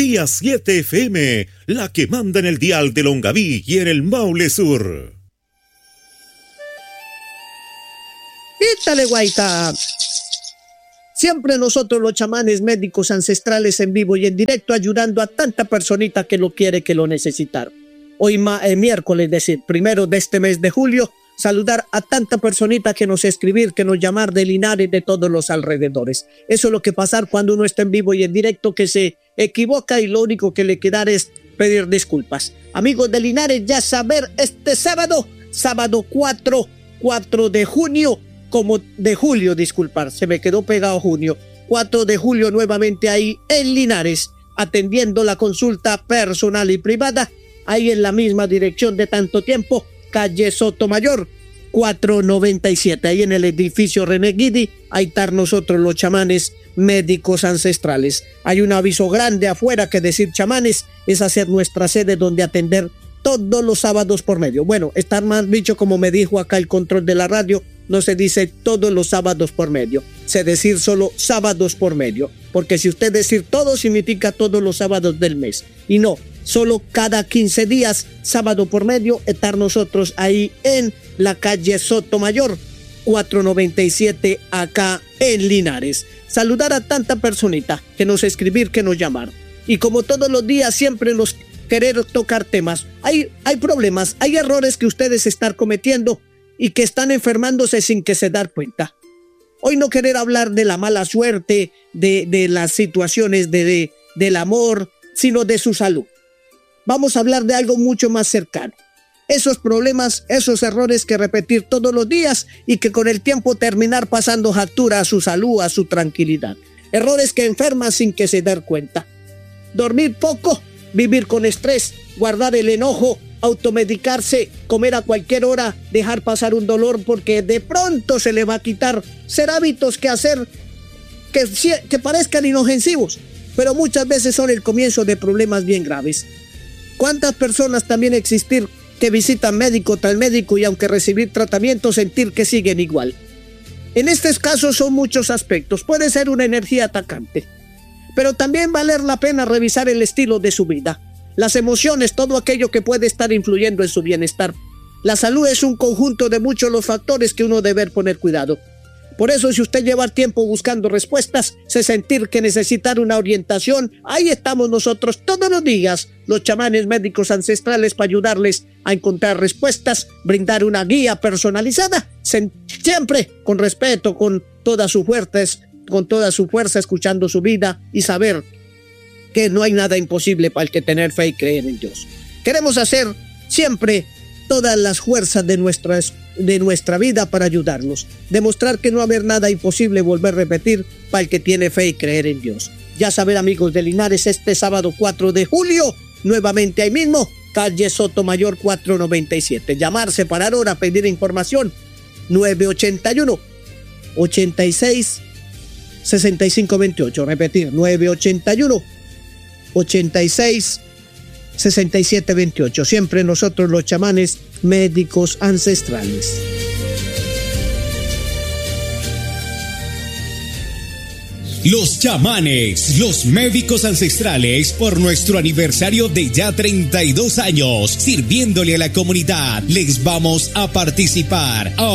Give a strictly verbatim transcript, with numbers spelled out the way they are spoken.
Día siete F M, la que manda en el dial de Longaví y en el Maule Sur. ¡Ítale, guaita! Siempre nosotros los chamanes médicos ancestrales en vivo y en directo ayudando a tanta personita que lo quiere, que lo necesitar. Hoy ma, eh, miércoles, es decir, primero de este mes de julio, saludar a tanta personita que nos escribir, que nos llamar de Linares, de todos los alrededores. Eso es lo que pasa cuando uno está en vivo y en directo, que se equivoca y lo único que le queda es pedir disculpas. Amigos de Linares, ya saber, este sábado, sábado cuatro de junio, como de julio, disculpar, se me quedó pegado junio, cuatro de julio nuevamente ahí en Linares, atendiendo la consulta personal y privada, ahí en la misma dirección de tanto tiempo, calle Sotomayor, cuatrocientos noventa y siete, ahí en el edificio René Guidi, ahí están nosotros los chamanes médicos ancestrales. Hay un aviso grande afuera que decir chamanes es hacer nuestra sede donde atender todos los sábados por medio. Bueno, estar más dicho, como me dijo acá el control de la radio, no se dice todos los sábados por medio, se decir solo sábados por medio, porque si usted decir todo significa todos los sábados del mes, y no, solo cada quince días, sábado por medio, estar nosotros ahí en la calle Sotomayor, cuatrocientos noventa y siete, acá en Linares. Saludar a tanta personita que nos escribir, que nos llamar, y como todos los días siempre nos querer tocar temas, hay, hay problemas, hay errores que ustedes están cometiendo y que están enfermándose sin que se den cuenta. Hoy no querer hablar de la mala suerte, de, de las situaciones de, de, del amor, sino de su salud. Vamos a hablar de algo mucho más cercano. Esos problemas, esos errores que repetir todos los días y que con el tiempo terminar pasando factura a su salud, a su tranquilidad. Errores que enferman sin que se den cuenta. Dormir poco, vivir con estrés, guardar el enojo, automedicarse, comer a cualquier hora, dejar pasar un dolor porque de pronto se le va a quitar. Ser hábitos que hacer que, que parezcan inofensivos, pero muchas veces son el comienzo de problemas bien graves. ¿Cuántas personas también existir que visitan médico tras médico y aunque recibir tratamiento sentir que siguen igual? En estos casos son muchos aspectos. Puede ser una energía atacante, pero también valer la pena revisar el estilo de su vida, las emociones, todo aquello que puede estar influyendo en su bienestar. La salud es un conjunto de muchos los factores que uno debe poner cuidado. Por eso, si usted lleva tiempo buscando respuestas, se sentir que necesitar una orientación, ahí estamos nosotros todos los días, los chamanes médicos ancestrales, para ayudarles a encontrar respuestas, brindar una guía personalizada, siempre con respeto, con toda su fuerza, con toda su fuerza, escuchando su vida y saber que no hay nada imposible para el que tener fe y creer en Dios. Queremos hacer siempre todas las fuerzas de, nuestras, de nuestra vida para ayudarlos. Demostrar que no va a haber nada imposible, volver a repetir, para el que tiene fe y creer en Dios. Ya saber, amigos de Linares, este sábado cuatro de julio, nuevamente ahí mismo, calle Sotomayor cuatrocientos noventa y siete. Llamar, separar hora, pedir información, nueve ochenta y uno, ochenta y seis, sesenta y cinco veintiocho. Repetir, nueve ochenta y uno, ochenta y seis, sesenta y siete veintiocho. Siempre nosotros los chamanes médicos ancestrales. Los chamanes, los médicos ancestrales, por nuestro aniversario de ya treinta y dos años, sirviéndole a la comunidad, les vamos a participar.